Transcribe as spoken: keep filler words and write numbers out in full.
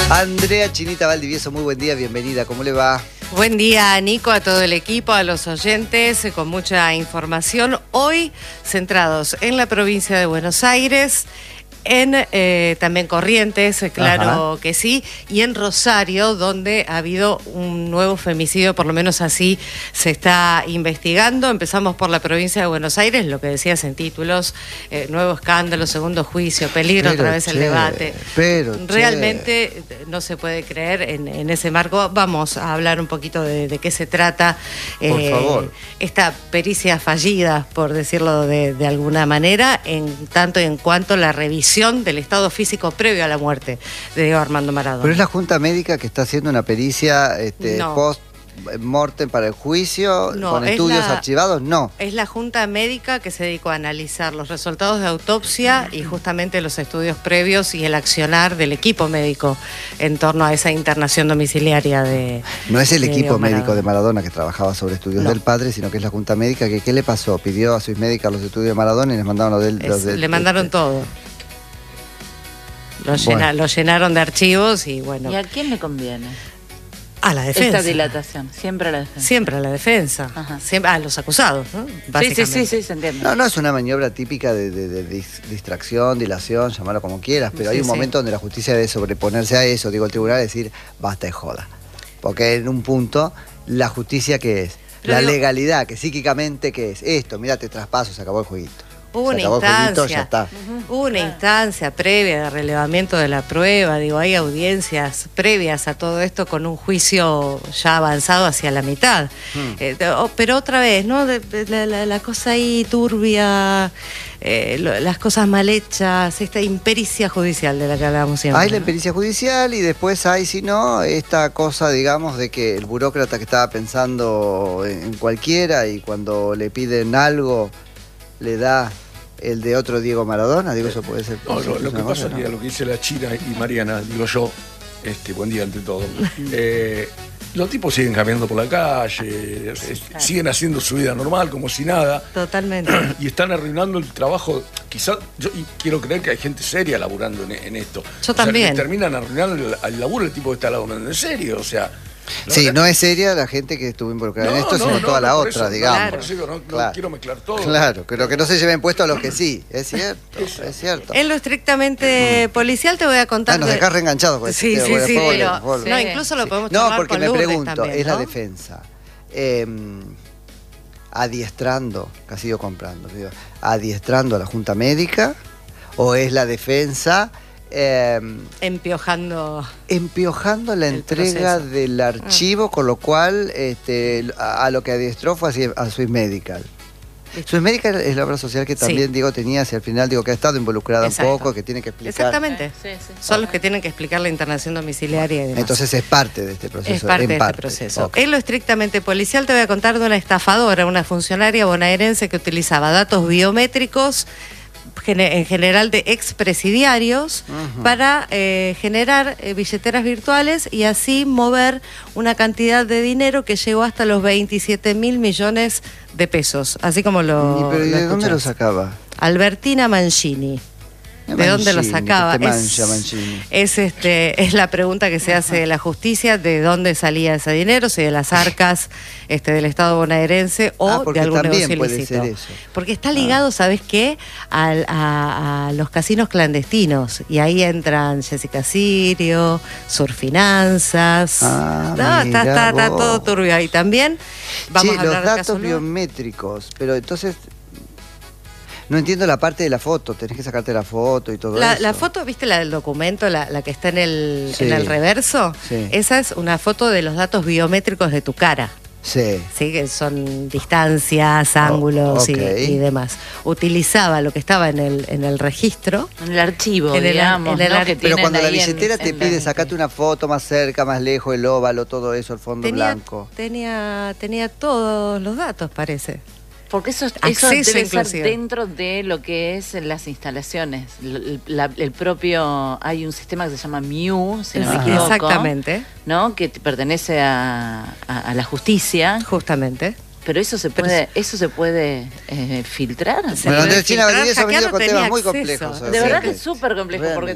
Andrea Chinita Valdivieso, muy buen día, bienvenida, ¿cómo le va? Buen día, Nico, a todo el equipo, a los oyentes, eh, con mucha información. Hoy centrados en la provincia de Buenos Aires, en eh, también Corrientes, eh, claro Ajá. que sí, y en Rosario, donde ha habido un nuevo femicidio, por lo menos así se está investigando. Empezamos por la provincia de Buenos Aires, lo que decías en títulos, eh, nuevo escándalo, segundo juicio, peligro pero otra vez che, el debate. Pero Realmente che. no se puede creer en, en ese marco. Vamos a hablar un poquito de, de qué se trata. Por eh, favor. Esta pericia fallida, por decirlo de, de alguna manera, en tanto y en cuanto la revisión del estado físico previo a la muerte de Diego Armando Maradona. Pero es la Junta Médica que está haciendo una pericia este, no. post mortem para el juicio, no, con estudios la, archivados, no. Es la Junta Médica que se dedicó a analizar los resultados de autopsia y justamente los estudios previos y el accionar del equipo médico en torno a esa internación domiciliaria de No es el de equipo médico Maradona. de Maradona que trabajaba sobre estudios no. del padre, sino que es la Junta Médica que, ¿qué le pasó? Pidió a sus médicas los estudios de Maradona y les mandaron los del... Es, los del le mandaron este. todo. Lo, Bueno. llena, lo llenaron de archivos y bueno. ¿Y a quién le conviene? A la defensa. Esta dilatación, siempre a la defensa. Siempre a la defensa. Ajá. Siempre, a los acusados, ¿no? Sí, sí, Básicamente. sí, sí, se entiende. No, no es una maniobra típica de, de, de dis- distracción, dilación, llamarlo como quieras, pero Sí, hay un sí. momento donde la justicia debe sobreponerse a eso, digo, el tribunal decir, basta de joda. Porque en un punto, la justicia, ¿qué es? Pero la digo- legalidad, que psíquicamente, ¿qué es? Esto, mira, te traspaso, se acabó el jueguito. Hubo se una acabó el jueguito, instancia, ya está. hubo una instancia previa de relevamiento de la prueba, digo, hay audiencias previas a todo esto con un juicio ya avanzado hacia la mitad. Hmm. Eh, de- oh, pero otra vez, ¿no? De- de- la, la- la cosa ahí turbia, eh, lo- las cosas mal hechas, esta impericia judicial de la que hablábamos siempre. Hay la ¿no? impericia judicial y después hay, si no, esta cosa, digamos, de que el burócrata que estaba pensando en, en cualquiera y cuando le piden algo, le da el de otro Diego Maradona, digo, eso puede ser... No, lo, lo que pasa ¿no? es que lo que dice la China y Mariana, digo yo, este, buen día ante todo, eh, los tipos siguen caminando por la calle, eh, siguen haciendo su vida normal, como si nada, Totalmente. y están arruinando el trabajo. Quizás, yo y quiero creer que hay gente seria laburando en, en esto. Yo O sea, también. le terminan arruinando el, el laburo el tipo que está laburando en serio, o sea... la Sí, verdad- no es seria la gente que estuvo involucrada en esto, no, sino no, toda no, la por otra, eso, digamos. No, por eso digo, no, no Claro. quiero mezclar todo. Claro, pero que no se lleven puesto a los que sí, es cierto, es cierto. En lo estrictamente policial te voy a contar... Ah, nos de- dejás reenganchados con Sí, ese sí, tema, sí, después pero- volvemos, volvemos. No, Sí. incluso lo podemos No, charlar porque con me Lourdes pregunto, también, es la ¿no? defensa. Eh, adiestrando, que ha sido comprando, digo, adiestrando a la Junta Médica, o es la defensa eh, Empiojando... empiojando la El entrega proceso. del archivo, con lo cual este, a, a lo que adiestró fue así, a Swiss Medical. Swiss Medical es la obra social que también Sí. digo tenía hacia el final, digo que ha estado involucrada Exacto. un poco, que tiene que explicar. Exactamente. Sí, sí. Son los que tienen que explicar la internación domiciliaria y demás. Entonces es parte de este proceso. es parte en de parte. este proceso. Ok. En lo estrictamente policial te voy a contar de una estafadora, una funcionaria bonaerense que utilizaba datos biométricos gene- en general de expresidiarios Ujú. para eh, generar eh, billeteras virtuales y así mover una cantidad de dinero que llegó hasta los veintisiete mil millones de pesos, así como lo, ¿Y pero ¿y lo de dónde lo escuchás. sacaba? Albertina Mancini. ¿De dónde lo Mancini, sacaba? que te Es, mancha, Mancini. es, este, es la pregunta que se hace de la justicia, de dónde salía ese dinero, si de las arcas este, del Estado bonaerense o Ah, porque de algún también negocio puede ilícito. ser eso. Porque está ligado, ¿sabes qué? Al- a, a los casinos clandestinos. Y ahí entran Jessica Sirio, Surfinanzas. Ah, no, está, mirá está, está vos. todo turbio ahí también. Vamos Sí, a los hablar del caso datos Lourdes. biométricos, pero entonces no entiendo la parte de la foto, tenés que sacarte la foto y todo La, eso. la foto, ¿viste la del documento, la, la que está en el, Sí. en el reverso? Sí. Esa es una foto de los datos biométricos de tu cara. Sí. Sí, que son distancias, ángulos y- ok. y, demás. Utilizaba lo que estaba en el, en el registro. En el archivo, En el- digamos, en el ¿no? ar- que Pero tienen cuando la ahí en- billetera te en pide la- sacate una foto más cerca, más lejos, el óvalo, todo eso, el fondo Tenía, blanco. tenía, tenía todos los datos, parece. Porque eso, eso Acceso debe ser inclusive. dentro de lo que es las instalaciones. El, la- el propio, hay un sistema que se llama M I U, si no me Ajá. equivoco, Exactamente, ¿no? Que te pertenece a, a- a la justicia. justamente. Pero eso se Pero puede, eso se puede eh, filtrar. Se Bueno, puede Andrés China filtrar, Valdivieso ha venido hackear, con no temas tenía muy acceso. complejos. De así verdad que- que es súper complejo, porque realmente.